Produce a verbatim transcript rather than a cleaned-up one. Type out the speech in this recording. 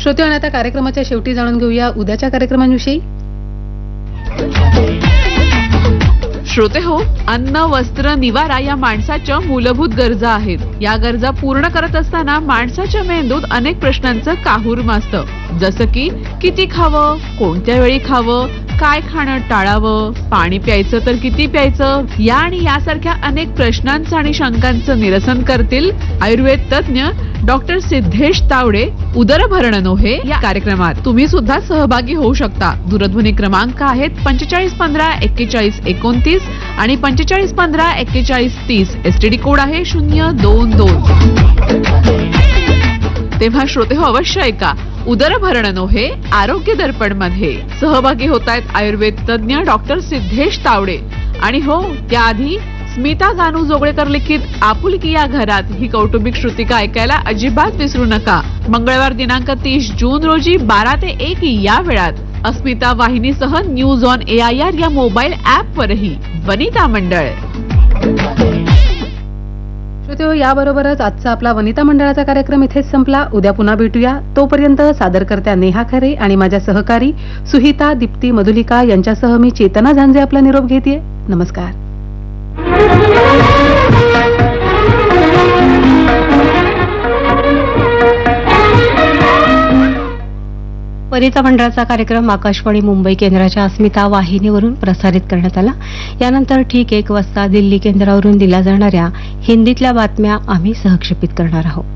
श्रोते, आणि आता कार्यक्रमाच्या शेवटी जाणून घेऊया उद्याच्या कार्यक्रमांविषयी. श्रोते हो, अन्न, वस्त्र, निवारा या माणसाच्या मूलभूत गरजा आहेत. या गरजा पूर्ण करत असताना माणसाच्या मेंदूत अनेक प्रश्नांचं काहूर माजतं. जसं की किती खावं, कोणत्या वेळी खावं, काय खाणं टाळावं, पाणी प्यायचं तर किती प्यायचं, या आणि यासारख्या अनेक प्रश्नांचं आणि शंकांचं निरसन करतील आयुर्वेद तज्ञ डॉक्टर सिद्धेश तावडे उदरभरण नोहे या कार्यक्रमात. तुम्ही सुद्धा सहभागी होऊ शकता. दूरध्वनी क्रमांक आहेत पंचेचाळीस पंधरा एक्केचाळीस एकोणतीस आणि पंचेचाळीस पंधरा एक्केचाळीस तीस. एसटीडी कोड आहे शून्य दोन दोन. तेव्हा श्रोते हो, अवश्य ऐका उदरभरण नोहे आरोग्य दर्पण मध्ये. सहभागी होत आहेत आयुर्वेद तज्ञ डॉक्टर सिद्धेश तावडे. आणि हो, त्याआधी स्मिता गानू जोगळेकर लिखित आपुलकी या घरात ही कौटुंबिक श्रुतिका ऐकायला अजिबात विसरू नका. मंगळवार दिनांक तीस जून रोजी बारा ते एक या वेळात अस्मिता वाहिनीसह news on A I R या मोबाईल ऍप वरही. वनिता मंडळ. श्रोते, याबरोबरच आजचा आपला वनिता मंडळाचा कार्यक्रम इथेच संपला. उद्या पुन्हा भेटूया. तोपर्यंत सादरकर्त्या नेहा खरे आणि माझ्या सहकारी सुहिता, दीप्ती, मधुलिका यांच्यासह मी चेतना झांजे आपला निरोप घेते. नमस्कार. वनिता मंडळाचा कार्यक्रम आकाशवाणी मुंबई केंद्राच्या अस्मिता वाहिनीवरून प्रसारित करण्यात आला. यानंतर ठीक एक वाजता दिल्ली केंद्रावरून दिल्या जाणाऱ्या हिंदीतल्या बातम्या आम्ही सहक्षेपित करणार आहोत.